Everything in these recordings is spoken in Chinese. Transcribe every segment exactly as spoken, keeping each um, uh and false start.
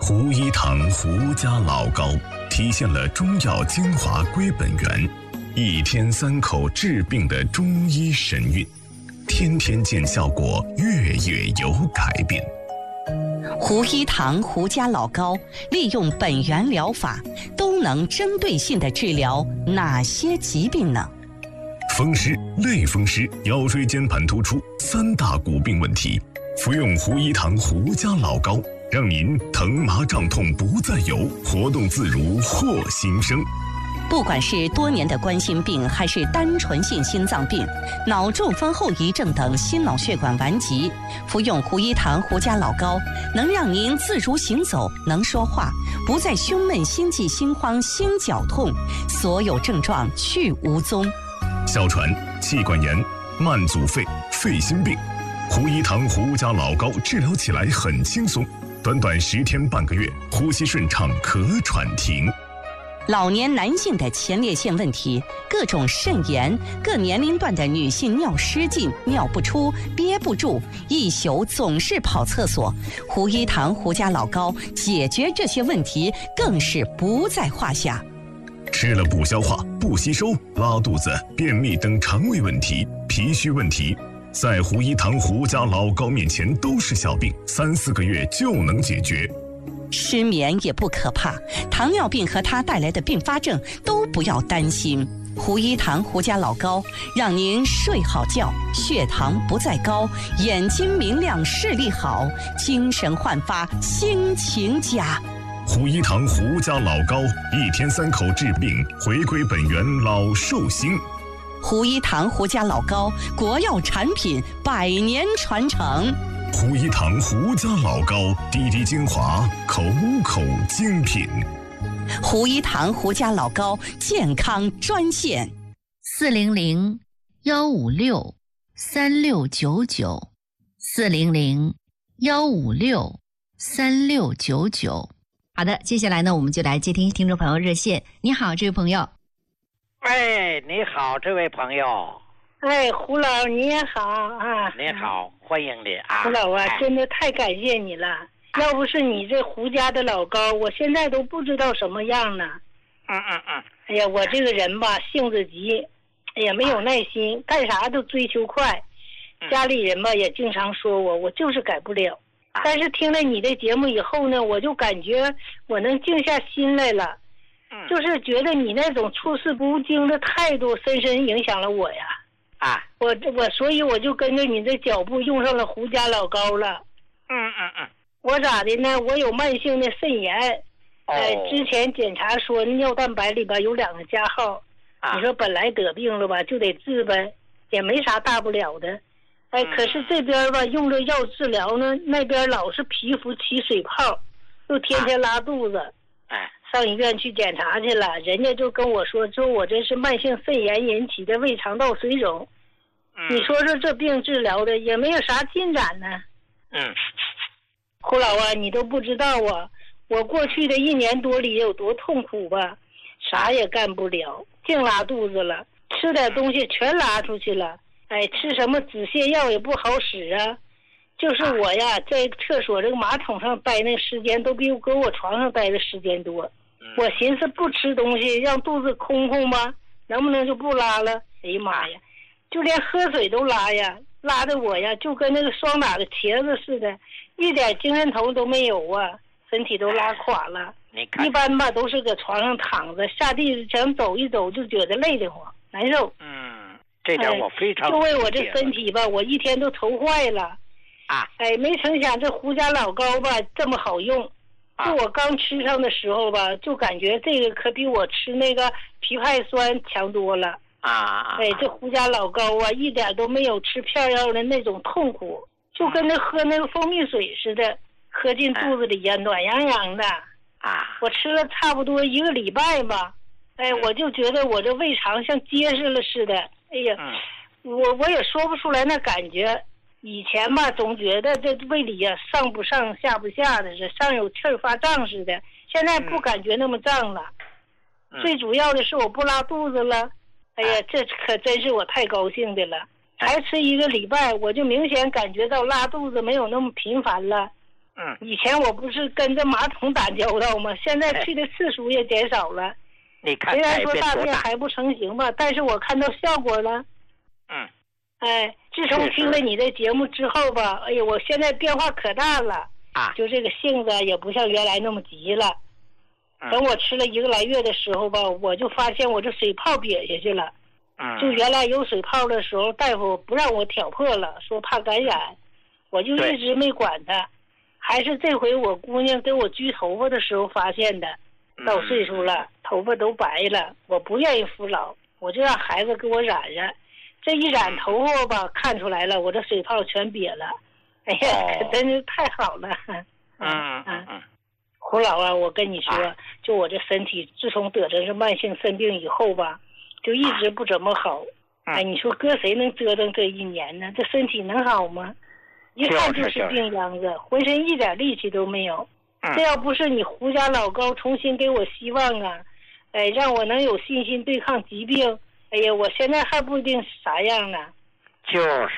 胡一堂胡家老膏体现了中药精华归本源，一天三口治病的中医神韵，天天见效果，月月有改变。 胡一堂胡家老膏利用本源疗法，都能针对性地治疗哪些疾病呢？ 风湿、类风湿、腰椎间盘突出三大骨病问题，服用胡一堂胡家老膏，让您疼麻胀痛不再有，活动自如获新生。 不管是多年的冠心病，还是单纯性心脏病、脑中风后遗症等心脑血管顽疾，服用胡一堂胡家老膏，能让您自如行走，能说话，不再胸闷、心悸、心慌、心绞痛，所有症状去无踪。 哮喘、气管炎、慢阻肺、肺心病，胡一堂胡家老膏治疗起来很轻松，短短十天半个月，呼吸顺畅，咳喘停。 老年男性的前列腺问题，各种肾炎，各年龄段的女性尿失禁、尿不出、憋不住，一宿总是跑厕所，胡一堂胡家老膏解决这些问题更是不在话下。 吃了不消化、不吸收、拉肚子、便秘等肠胃问题、脾虚问题，在胡一堂胡家老膏面前都是小病，三四个月就能解决。 失眠也不可怕，糖尿病和它带来的并发症都不要担心。胡一堂胡家老膏让您睡好觉，血糖不再高，眼睛明亮，视力好，精神焕发，心情佳。 胡一堂胡家老膏，一天三口治病，回归本源，老寿星。 胡一堂胡家老膏，国药产品，百年传承。 胡一堂胡家老膏，滴滴精华，口口精品。 胡一堂胡家老膏健康专线： 四零零幺五六三六九九，四零零幺五六三六九九。好的，接下来呢，我们就来接听听众朋友热线。你好，这位朋友。 哎，你好，这位朋友。 哎，胡老你也好啊！ 你好，欢迎你啊！ 胡老啊， 哎、 真的太感谢你了。要不是你这胡家的老膏，我现在都不知道什么样呢。 嗯嗯嗯。 哎呀，我这个人吧，性子急，哎呀，没有耐心，干啥都追求快。家里人吧也经常说我，我就是改不了。但是听了你的节目以后呢，我就感觉我能静下心来了。嗯。就是觉得你那种处事不惊的态度，深深影响了我呀。 啊， 我我所以我就跟着你的脚步用上了胡家老膏了。 嗯嗯嗯。 我咋的呢？我有慢性的肾炎， 哦、 呃，之前检查说尿蛋白里边有两个加号，啊、你说本来得病了吧，就得治呗，也没啥大不了的。哎，嗯、可是这边吧用着药治疗呢，那边老是皮肤起水泡，又天天拉肚子。 哎、啊， 上医院去检查去了，人家就跟我说，说我这是慢性肾炎引起的胃肠道水肿。你说说这病治疗的也没有啥进展呢。 嗯， 胡老啊，你都不知道啊，我过去的一年多里有多痛苦吧，啥也干不了，净拉肚子了，吃点东西全拉出去了。哎，吃什么止泻药也不好使啊。就是我呀，在厕所这个马桶上待那时间都比我搁我床上待的时间多。我寻思不吃东西，让肚子空空吧，能不能就不拉了？哎呀妈呀！就连喝水都拉呀，拉的我呀就跟那个霜打的茄子似的，一点精神头都没有啊，身体都拉垮了。一般吧都是搁床上躺着，下地想走一走就觉得累得慌，难受。 嗯，这点我非常、 哎、就为我这身体吧，我一天都愁坏了。 啊， 哎，没成想这胡家老膏吧这么好用。就我刚吃上的时候吧，就感觉这个可比我吃那个枇杷酸强多了。 啊， 哎，这胡家老膏啊，一点都没有吃片药的那种痛苦，就跟那喝那个蜂蜜水似的，喝进肚子里呀，暖洋洋的。 啊， 我吃了差不多一个礼拜吧，哎，我就觉得我这胃肠像结实了似的。哎呀，我我也说不出来那感觉。以前吧，总觉得这胃里呀上不上下不下的，是上有气儿发胀似的。现在不感觉那么胀了，最主要的是我不拉肚子了。哎呀，这可真是我太高兴的了！才吃一个礼拜，我就明显感觉到拉肚子没有那么频繁了。 嗯， 以前我不是跟着马桶打交道吗？现在去的次数也减少了。 你看虽然说大改变多大？ 便还不成形吧，但是我看到效果了。 嗯， 哎，自从听了你的节目之后吧，哎呀，我现在变化可大了啊， 就这个性子也不像原来那么急了。 嗯、 等我吃了一个来月的时候吧，我就发现我这水泡瘪下去了。 嗯， 就原来有水泡的时候，大夫不让我挑破了，说怕感染，我就一直没管它。还是这回我姑娘给我焗头发的时候发现的。到岁数了，头发都白了，我不愿意服老，我就让孩子给我染染。这一染头发吧，看出来了，我这水泡全瘪了。哎呀， 哦、 可真是太好了。 嗯嗯嗯。 胡老啊，我跟你说，啊、就我这身体，自从得这是慢性肾病以后吧，就一直不怎么好。啊、哎，你说搁谁能折腾这一年呢？这身体能好吗？一看就是病秧子，浑身一点力气都没有。这要不是你胡家老高重新给我希望啊，哎，让我能有信心对抗疾病，哎呀，我现在还不一定啥样呢。 就是。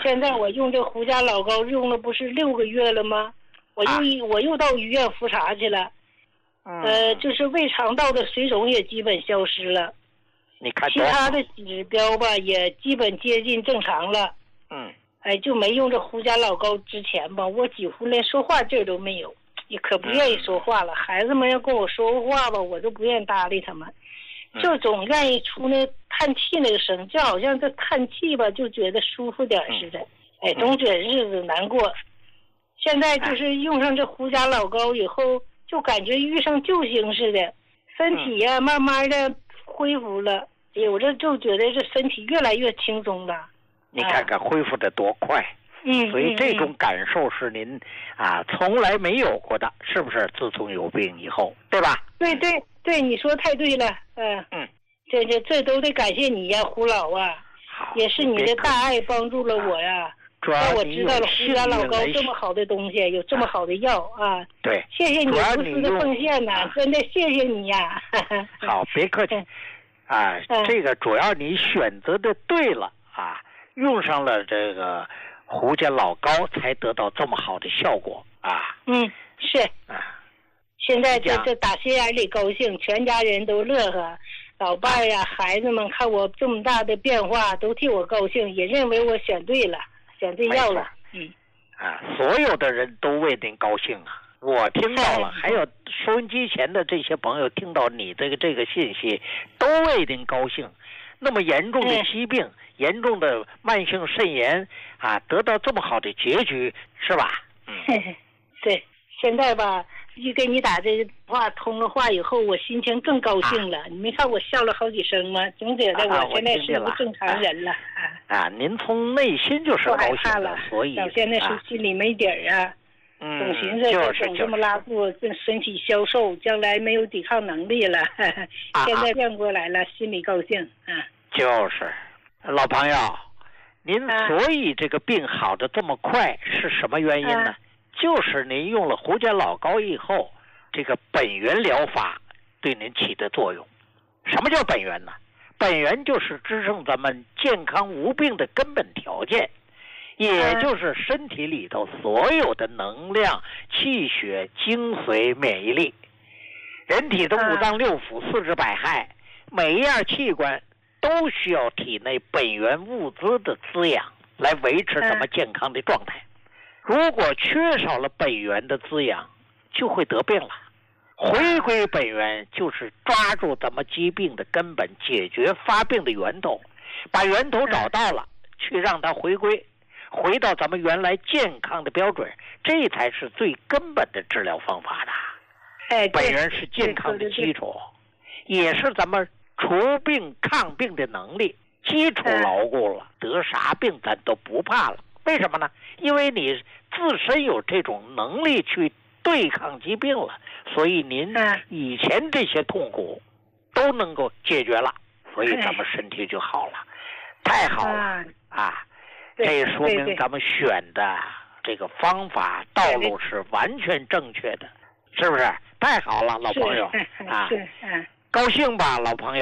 现在我用这胡家老高用了不是六个月了吗？我又、啊、我又到医院复查去了， 嗯、 呃，就是胃肠道的水肿也基本消失了， 你看其他的指标吧也基本接近正常了。 嗯。 哎，就没用这胡家老高之前吧，我几乎连说话劲儿都没有。也可不愿意说话了，嗯、孩子们要跟我说话吧，我都不愿意搭理他们，嗯、就总愿意出那叹气那个声，就好像这叹气吧，就觉得舒服点似的。嗯、哎，总觉得日子难过。嗯、现在就是用上这胡家老高以后，就感觉遇上救星似的，身体呀、啊嗯、慢慢的恢复了。哎呀，我这就觉得这身体越来越轻松了。 你看看恢复的多快！ 嗯， 所以这种感受是您、嗯、啊从来没有过的，是不是？自从有病以后，对吧？ 对对对，你说太对了，嗯嗯，这这这都得感谢你呀，胡老啊，也是你的大爱帮助了我呀，让我知道了胡家老高这么好的东西，有这么好的药啊。 对， 谢谢你无私的奉献呐、啊，真的谢谢你呀。 好，别客气啊， 嗯、 这个主要你选择的对了啊，用上了这个。胡家老高才得到这么好的效果啊！ 嗯，是啊。 现在这这打心眼里高兴，全家人都乐呵，老伴儿呀、孩子们看我这么大的变化，都替我高兴，也认为我选对了，选对药了。嗯。 啊，所有的人都为您高兴啊！我听到了，还有收音机前的这些朋友听到你这个这个信息，都为您高兴。那么严重的疾病、嗯、严重的慢性肾炎啊，得到这么好的结局，是吧？嗯， 对。现在吧，一跟你打这话通了话以后，我心情更高兴了。啊、你没看我笑了好几声吗？总觉得我现在是个正常人了。 啊，啊您从内心就是高兴的，所以早现在是心里没底儿啊。 嗯， 总寻思总这么拉肚子，身体消瘦，将来没有抵抗能力了。 啊、 现在变过来了，心里高兴啊。 就是老朋友，您所以这个病好的这么快是什么原因呢？啊、就是您用了胡家老高以后，这个本源疗法对您起的作用。什么叫本源呢？本源就是支撑咱们健康无病的根本条件，也就是身体里头所有的能量、气血、精髓、免疫力。人体的五脏六腑、四肢百骸，每一样器官都需要体内本源物资的滋养，来维持咱们健康的状态。如果缺少了本源的滋养，就会得病了。回归本源就是抓住咱们疾病的根本，解决发病的源头，把源头找到了，去让它回归，回到咱们原来健康的标准，这才是最根本的治疗方法的。 哎， 本源是健康的基础，也是咱们除病抗病的能力。基础牢固了，得啥病咱都不怕了。为什么呢？因为你自身有这种能力去对抗疾病了，所以您以前这些痛苦都能够解决了，所以咱们身体就好了。太好了啊！这也说明咱们选的这个方法道路是完全正确的，是不是？太好了，老朋友啊！高兴吧，老朋友，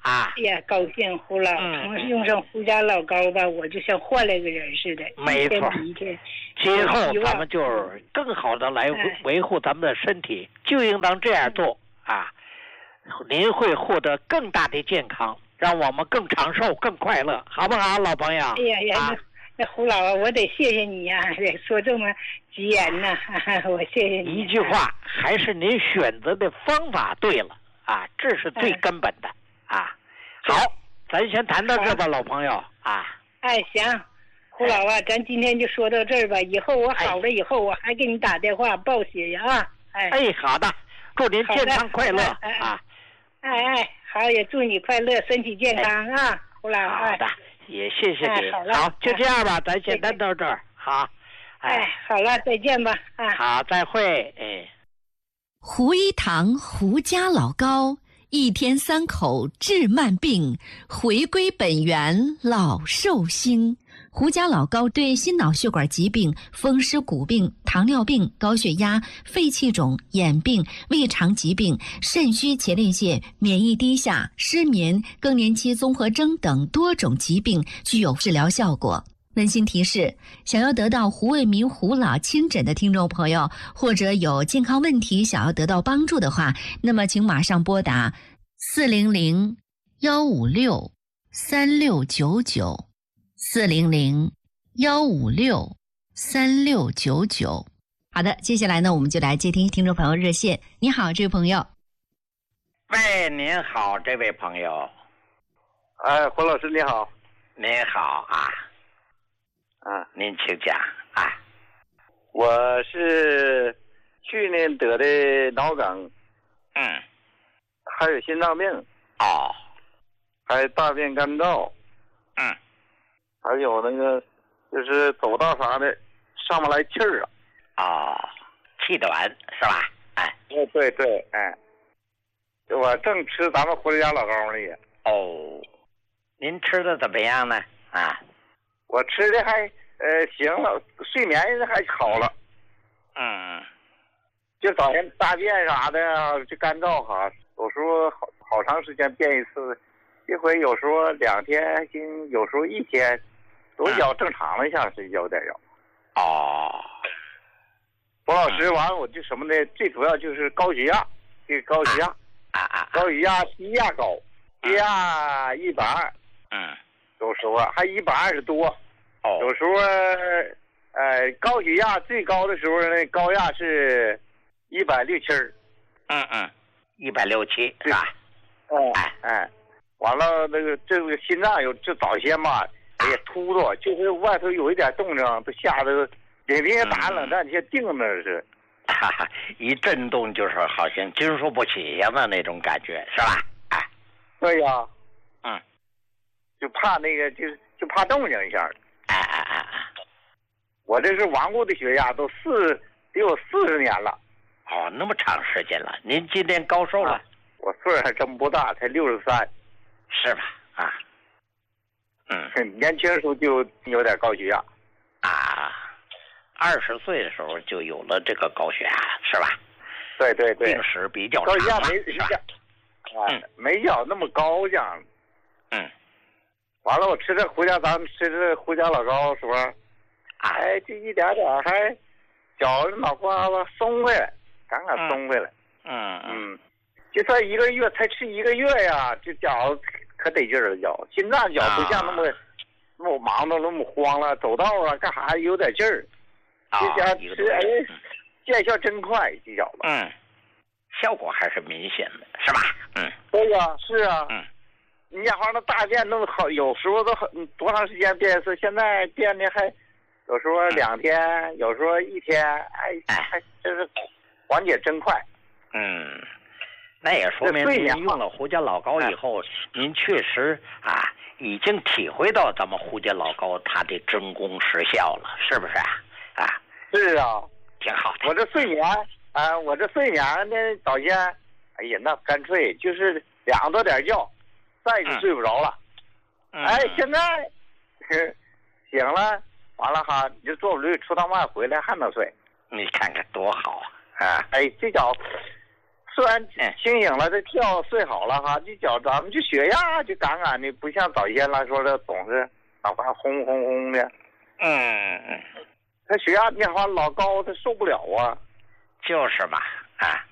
啊！ 哎呀，高兴胡老，从用上胡家老高吧，我就像换了个人似的。 没错， 一天今后咱们就是更好的来维护咱们的身体，就应当这样做啊！您会获得更大的健康，让我们更长寿、更快乐，好不好，老朋友？ 哎呀呀，那那胡老啊，我得谢谢你呀、啊，说这么吉言呐、啊，我谢谢你。 一句话，还是您选择的方法对了啊，这是最根本的、嗯、啊。好，咱先谈到这吧，老朋友啊。 哎，行，胡老啊，咱今天就说到这儿吧。以后我好了以后，我还给你打电话报喜呀啊。哎， 哎，好的，祝您健康快乐啊。 哎哎，好，也祝你快乐，身体健康啊，胡老。 好的，也谢谢你。 好了， 好，就这样吧，咱先谈到这儿。好， 哎，好了，再见吧。啊， 好，再会。哎， 胡一堂胡家老高，一天三口治慢病，回归本源老寿星。胡家老高对心脑血管疾病、风湿骨病、糖尿病、高血压、肺气肿、眼病、胃肠疾病、肾虚前列腺、免疫低下、失眠、更年期综合征等多种疾病具有治疗效果。温馨提示：想要得到胡卫民胡老亲诊的听众朋友，或者有健康问题想要得到帮助的话，那么请马上拨打四零零幺五六三六九九。四零零幺五六三六九九。好的，接下来呢，我们就来接听听众朋友热线。你好，这位朋友。 喂，您好，这位朋友。 哎，胡老师你好。 您好啊。 啊， 您请讲啊。 我是去年得的脑梗。 嗯。 还有心脏病。 哦。 还有大便干燥。 嗯。 还有那个，就是走道啥的，上不来气儿啊。哦，气短是吧？哎， 哦，对对，哎，我正吃咱们胡家老高呢也。 哦，您吃的怎么样呢？啊， 我吃的还呃行了，睡眠还好了。 嗯， 就早晨大便啥的就干燥哈，有时候好好长时间便一次，一回有时候两天经，有时候一天。手脚正常了，像是有点有。 哦， 胡老师，完了我就什么呢？最主要就是高血压，这个高血压， 啊啊， 高血压低压高，低压一百二， 嗯， 有时候还一百二十多， 哦， 有时候呃高血压最高的时候呢，高压是一百六七， 嗯嗯，一百六七是吧？ 哦，哎哎，完了那个这个心脏有就早先吧。也突突，就是外头有一点动静，都吓得领领打冷战，先定那是， 哈哈，一震动就是好像经受不起呀嘛那种感觉，是吧？哎， 对呀， 嗯， 就怕那个，就就怕动静一下。 哎哎哎哎， 我这是顽固的血压，都四得有四十年了。 哦，那么长时间了，您今年高寿了？ 啊、我岁数还真不大，才六十三， 是吧？啊。 嗯，年轻时候就有点高血压， 啊，二十岁的时候就有了这个高血压，是吧？ 对对对， 病史比较长，高血压没是吧？ 啊，嗯、没要那么高这样。 嗯， 完了，我吃这胡家，咱们吃这胡家老高时候，哎，就一点点还脚脑瓜子松回来，刚刚松回来。 嗯嗯， 嗯就算一个月才吃一个月呀，这脚。可得劲儿了，脚心脏脚不像那么、啊、那么忙的那么慌了，走道啊干啥有点劲儿。这家吃哎，见效真快，这脚子。 嗯，效果还是明显的，是吧？嗯， 对呀，是啊。 嗯， 你家伙那大便弄好，有时候都多长时间便一次，现在便的还有时候两天，嗯、有时候一天，哎哎，还真是缓解真快。 嗯。那也说明您用了胡家老高以后，您确实啊已经体会到咱们胡家老高它的真功实效了，是不是啊？啊， 是啊， 挺好的。 我这睡眠啊，我这睡眠呢，早先，哎呀，那干脆就是两多点觉，再就睡不着了。 嗯、 哎，现在醒了，完了哈，你就坐不溜出趟外回来还能睡。 你看看多好啊！ 啊，哎，这脚。睡吃完清醒了，这跳睡好了哈，就觉咱们就血压就赶赶的，不像早先来说的总是脑瓜轰轰轰的。 嗯， 他血压变化老高，他受不了啊。 就是嘛，啊。